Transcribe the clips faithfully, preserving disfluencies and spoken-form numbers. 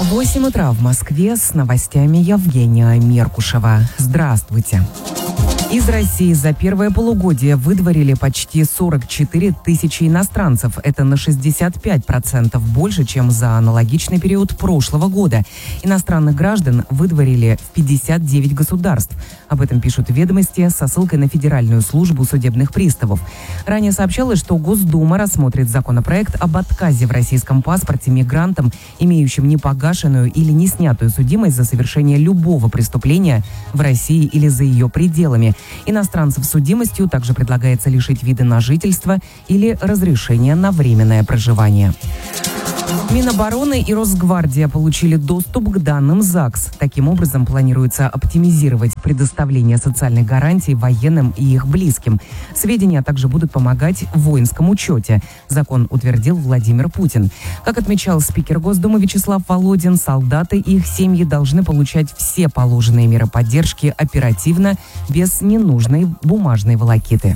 восемь утра в Москве, с новостями Евгения Меркушева. Здравствуйте. Из России за первое полугодие выдворили почти сорок четыре тысячи иностранцев. Это на шестьдесят пять процентов больше, чем за аналогичный период прошлого года. Иностранных граждан выдворили в пятьдесят девять государств. Об этом пишут «Ведомости» со ссылкой на Федеральную службу судебных приставов. Ранее сообщалось, что Госдума рассмотрит законопроект об отказе в российском паспорте мигрантам, имеющим непогашенную или не снятую судимость за совершение любого преступления в России или за ее пределами. Иностранцев с судимостью также предлагается лишить вида на жительство или разрешения на временное проживание. Минобороны и Росгвардия получили доступ к данным ЗАГС. Таким образом, планируется оптимизировать предоставление социальных гарантий военным и их близким. Сведения также будут помогать в воинском учете. Закон утвердил Владимир Путин. Как отмечал спикер Госдумы Вячеслав Володин, солдаты и их семьи должны получать все положенные меры поддержки оперативно, без ненужной бумажной волокиты.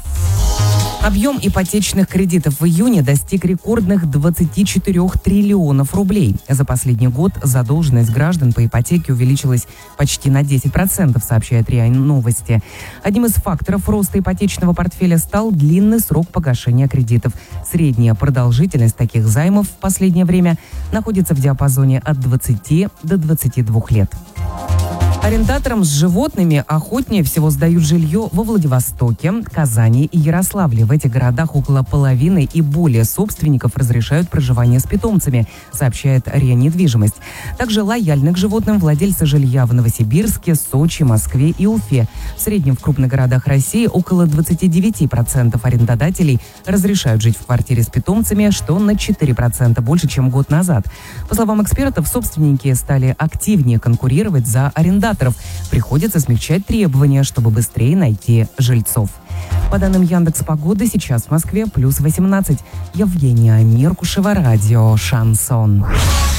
Объем ипотечных кредитов в июне достиг рекордных двадцати четырёх триллионов рублей. За последний год задолженность граждан по ипотеке увеличилась почти на десять процентов, сообщает РИА Новости. Одним из факторов роста ипотечного портфеля стал длинный срок погашения кредитов. Средняя продолжительность таких займов в последнее время находится в диапазоне от двадцати до двадцати двух лет. Арендаторам с животными охотнее всего сдают жилье во Владивостоке, Казани и Ярославле. В этих городах около половины и более собственников разрешают проживание с питомцами, сообщает РИА Недвижимость. Также лояльны к животным владельцы жилья в Новосибирске, Сочи, Москве и Уфе. В среднем в крупных городах России около двадцати девяти процентов арендодателей разрешают жить в квартире с питомцами, что на четыре процента больше, чем год назад. По словам экспертов, собственники стали активнее конкурировать за арендаторов. Приходится смягчать требования, чтобы быстрее найти жильцов. По данным Яндекс.Погоды, сейчас в Москве плюс восемнадцать. Евгения Меркушева, радио «Шансон».